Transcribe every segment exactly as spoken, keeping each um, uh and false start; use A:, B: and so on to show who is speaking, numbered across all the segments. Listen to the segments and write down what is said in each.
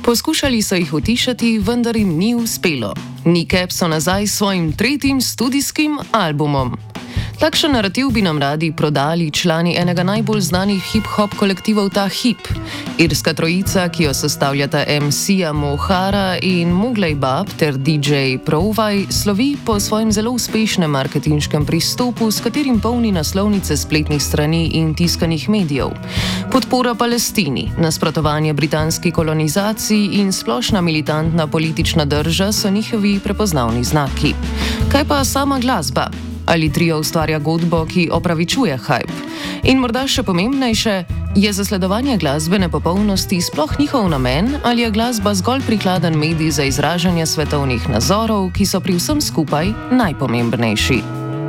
A: Poskušali so jih utišati, vendar jim ni uspelo. Kneecap so nazaj s svojim tretjim studijskim albumom. Takšen narativ bi nam radi prodali člani enega najbolj znanih hip-hop kolektivov ta hip. Irska trojica, ki jo sestavljata em ce Mohara in Muglej Bab ter di džej Prouvaj, slovi po svojem zelo uspešnem marketinškem pristopu, s katerim polni naslovnice spletnih strani in tiskanih medijev. Podpora Palestini, nasprotovanje britanski kolonizaciji in splošna militantna politična drža so njihovi prepoznavni znaki. Kaj pa sama glasba? Ali trio ustvarja godbo, ki opravičuje hype? In morda še pomembnejše, je zasledovanje glasbene popolnosti sploh njihov namen ali je glasba zgolj prikladen medij za izražanje svetovnih nazorov, ki so pri vsem skupaj najpomembnejši?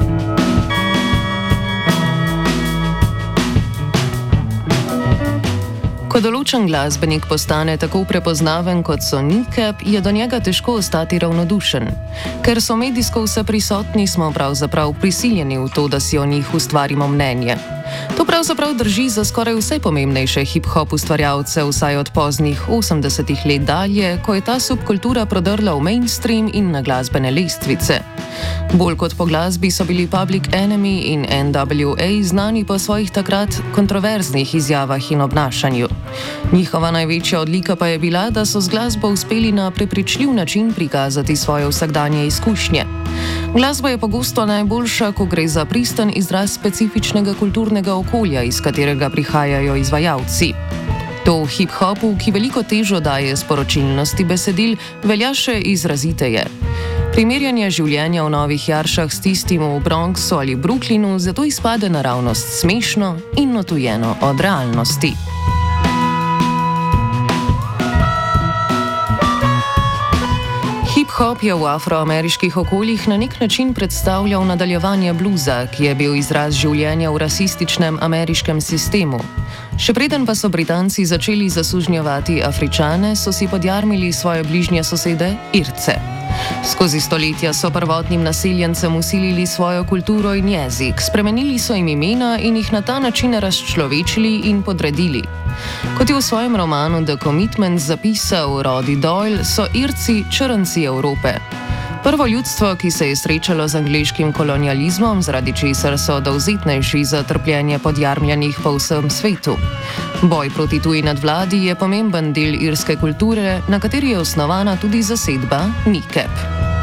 A: Ko določen glasbenik postane tako prepoznaven kot so Kneecap, je do njega težko ostati ravnodušen. Ker so medijsko vse prisotni, smo pravzaprav prisiljeni v to, da si o njih ustvarimo mnenje. To pravzaprav drži za skoraj vse pomembnejše hip-hop ustvarjalce, vsaj od poznih osemdesetih let dalje, ko je ta subkultura prodrla v mainstream in na glasbene lestvice. Bolj kot po glasbi so bili Public Enemy in en dablju ej znani po svojih takrat kontroverznih izjavah in obnašanju. Njihova največja odlika pa je bila, da so z glasbo uspeli na prepričljiv način prikazati svoje vsakdanje izkušnje. Glasba je pogosto najboljša, ko gre za pristen izraz specifičnega kulturnega okolja, iz katerega prihajajo izvajalci. To v hip-hopu, ki veliko težo daje sporočilnosti besedil, velja še izraziteje. Primerjanje življenja v Novih Jaršah s tistim v Bronxu ali Brooklynu zato izpade naravnost smešno in odtujeno od realnosti. Hip-hop je v afroameriških okoljih na nek način predstavljal nadaljevanje bluza, ki je bil izraz življenja v rasističnem ameriškem sistemu. Še preden pa so Britanci začeli zasužnjevati Afričane, so si podjarmili svoje bližnje sosede Irce. Skozi stoletja so prvotnim naseljencem vsilili svojo kulturo in jezik, spremenili so jim imena in jih na ta način razčlovečili in podredili. Kot je v svojem romanu The Commitment zapisal Roddy Doyle, so Irci črnci Evrope. Prvo ljudstvo, ki se je srečalo z angleškim kolonializmom, zaradi česar so dovzetnejši za trpljenje podjarmljenih po vsem svetu. Boj proti tuji nadvladi je pomemben del irske kulture, na kateri je osnovana tudi zasedba Kneecap.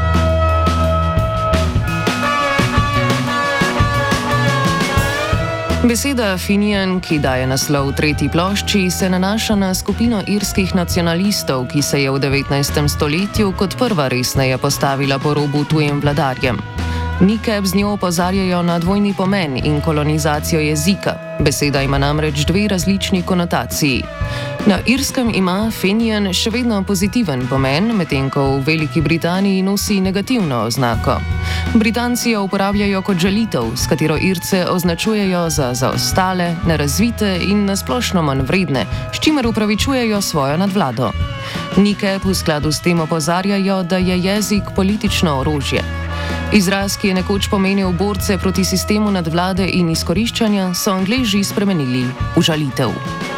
A: Beseda Fenian, ki daje naslov tretji plošči, se nanaša na skupino irskih nacionalistov, ki se je v devetnajstem stoletju kot prva resneje postavila po robu tujim vladarjem. Kneecap z njo opozarjajo na dvojni pomen in kolonizacijo jezika. Beseda ima namreč dve različni konotaciji. Na Irskem ima Fenian še vedno pozitiven pomen, medtem ko v Veliki Britaniji nosi negativno oznako. Britanci jo uporabljajo kot žalitev, s katero Irce označujejo za zaostale, nerazvite in nasplošno manj vredne, s čimer upravičujejo svojo nadvlado. Kneecap v skladu s tem opozarjajo, da je jezik politično orožje. Izraz, ki je nekoč pomenil borce proti sistemu nadvlade in izkoriščanja, so Angleži spremenili v žalitev.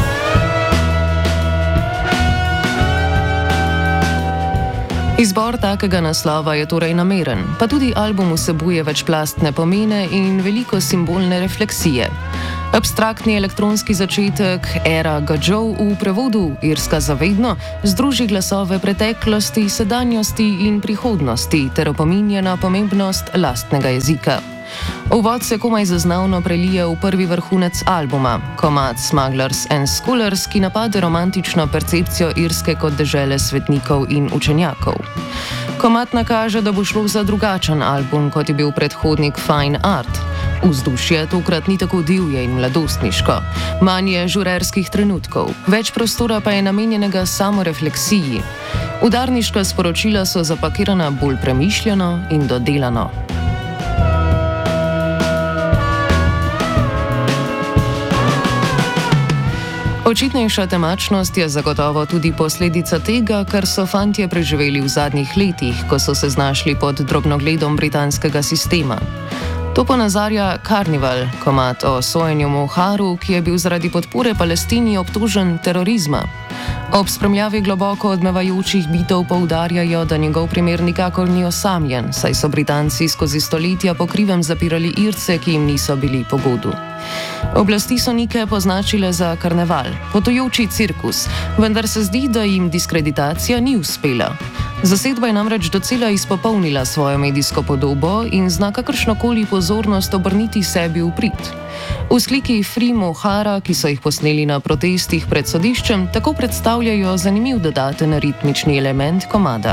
A: Izbor takega naslova je torej nameren, pa tudi album vsebuje večplastne pomene in veliko simbolne refleksije. Abstraktni elektronski začetek Era Gadžov v prevodu Irska zavedno združi glasove preteklosti, sedanjosti in prihodnosti ter opominja na pomembnost lastnega jezika. Uvod se komaj zaznavno prelije v prvi vrhunec albuma, komad Smugglers and Schoolers, ki napade romantično percepcijo Irske kot dežele svetnikov in učenjakov. Komad nakaže, da bo šlo za drugačen album, kot je bil predhodnik Fine Art. Vzdušje tokrat ni tako divje in mladostniško, manj je žurerskih trenutkov, več prostora pa je namenjenega samorefleksiji. Udarniška sporočila so zapakirana bolj premišljeno in dodelano. Očitnejša temačnost je zagotovo tudi posledica tega, kar so fantje preživeli v zadnjih letih, ko so se znašli pod drobnogledom britanskega sistema. To ponazarja Carnival, komad o sojenju Moharu, ki je bil zaradi podpore Palestini obtožen terorizma. Ob spremljavi globoko odmevajočih bitev poudarjajo, da njegov primer nikakor ni osamljen, saj so Britanci skozi stoletja po krivem zapirali Irce, ki jim niso bili po godu. Oblasti so Nike označile za karneval, potujoči cirkus, vendar se zdi, da jim diskreditacija ni uspela. Zasedba je namreč docela izpopolnila svojo medijsko podobo in zna kakršnokoli pozornost obrniti sebi v prid. Vzkliki Free Mohara, ki so jih posneli na protestih pred sodiščem, tako predstavljajo zanimiv dodaten ritmični element komada.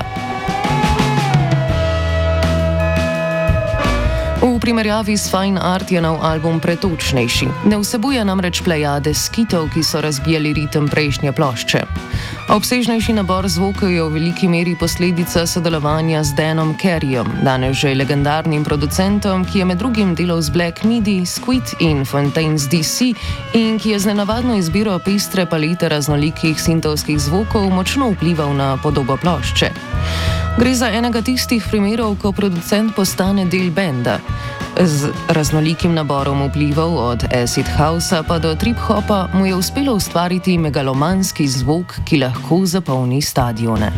A: V primerjavi s Fine Art je nov album pretočnejši. Ne vsebuje namreč plejade skitov, ki so razbijali ritem prejšnje plošče. Obsežnejši nabor zvokov je v veliki meri posledica sodelovanja z Danom Careyjem, danes že legendarnim producentom, ki je med drugim delal z Black Midi, Squid in Fontaines D C in ki je z nenavadno izbiro pestre palete raznolikih sintovskih zvokov močno vplival na podobo plošče. Gre za enega tistih primerov, ko producent postane del benda. Z raznolikim naborom vplivov od acid housea pa do trip-hopa mu je uspelo ustvariti megalomanski zvok, ki lahko zapolni stadione.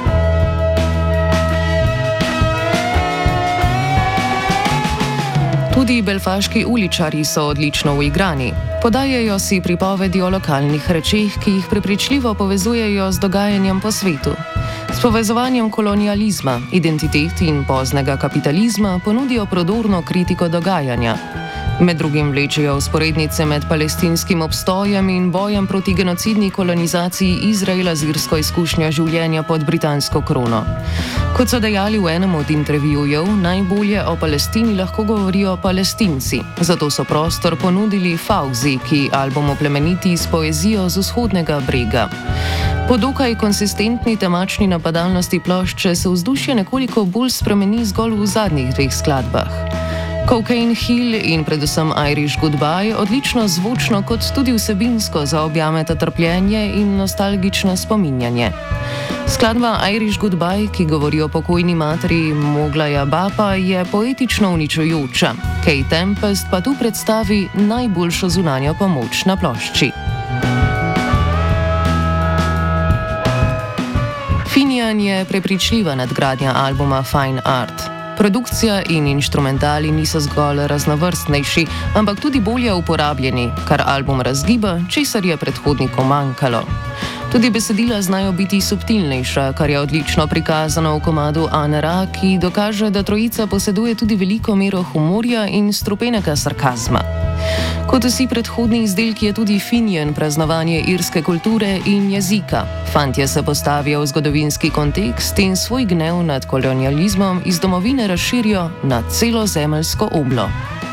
A: Tudi belfaški uličarji so odlično uigrani. Podajajo si pripovedi o lokalnih rečeh, ki jih prepričljivo povezujejo z dogajanjem po svetu. S povezovanjem kolonializma, identitet in poznega kapitalizma ponudijo prodorno kritiko dogajanja. Med drugim vlečejo vzporednice med palestinskim obstojem in bojem proti genocidni kolonizaciji Izraela z irsko izkušnjo življenja pod britansko krono. Kot so dejali v enem od intervjujev, najbolje o Palestini lahko govorijo Palestinci, zato so prostor ponudili Fauzi, ki album oplemeniti s poezijo z vzhodnega brega. Po dokaj konsistentni temačni napadalnosti plošče se vzdušje nekoliko bolj spremeni zgolj v zadnjih dveh skladbah. Cocaine Hill in predvsem Irish Goodbye odlično zvočno kot tudi vsebinsko zaobjameta trpljenje in nostalgično spominjanje. Skladba Irish Goodbye, ki govori o pokojni materi Moglaja Bapa, je poetično uničujoča. Kay Tempest pa tu predstavi najboljšo zunanjo pomoč na plošči. Finian je prepričljiva nadgradnja albuma Fine Art. Produkcija in inštrumentali niso zgolj raznovrstnejši, ampak tudi bolje uporabljeni, kar album razgiba, česar je predhodnikom manjkalo. Tudi besedila znajo biti subtilnejša, kar je odlično prikazano v komadu Anne Ra, ki dokaže, da trojica poseduje tudi veliko mero humorja in strupenega sarkazma. Kot vsi predhodni izdelki je tudi Finian praznovanje irske kulture in jezika. Fantje se postavijo v zgodovinski kontekst in svoj gnev nad kolonializmom iz domovine razširijo na celo zemeljsko oblo.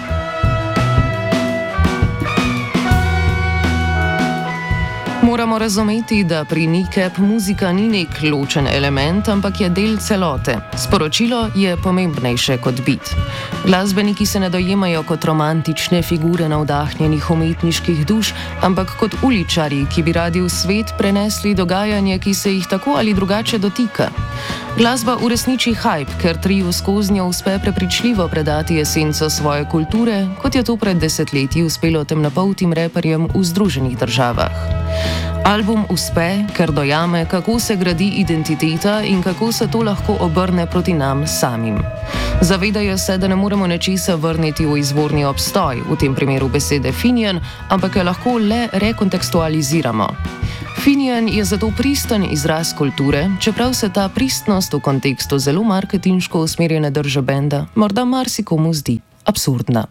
A: Moramo razumeti, da pri Nike muzika ni nek ločen element, ampak je del celote. Sporočilo je pomembnejše kot bit. Glasbeniki se ne dojemajo kot romantične figure navdahnjenih umetniških duš, ampak kot uličarji, ki bi radi v svet prenesli dogajanje, ki se jih tako ali drugače dotika. Glasba uresniči hype, ker trio skoznjo uspe prepričljivo predati esenco svoje kulture, kot je to pred desetletji uspelo temnopoltim reperjem v Združenih državah. Album uspe, ker dojame, kako se gradi identiteta in kako se to lahko obrne proti nam samim. Zavedajo se, da ne moremo nečesa vrniti v izvorni obstoj, v tem primeru besede Finian, ampak jo lahko le rekontekstualiziramo. Finian je zato pristen izraz kulture, čeprav se ta pristnost v kontekstu zelo marketinško usmerjene drže benda morda marsikomu zdi absurdna.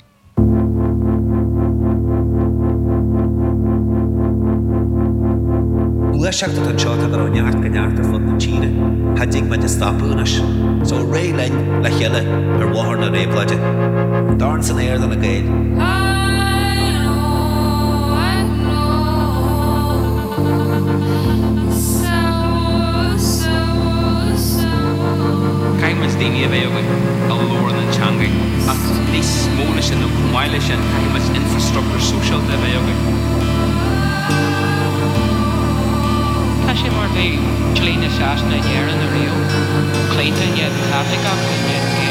B: Uasachtat an seo ar an neart go neart ar fud na tíre, hadig me de stapúnas, so ré lein le cheile ar bhthar na réabhlaide. Darn san éir an a gail.
C: Caimas daoine a bheith a lór an teanga, ach níos smóla sin nó cumáile sin caimas infrastructure social de bheith.
D: Tá sé mar bheith cléine seaasna dhearan a riú. Cléite iad Catholic ach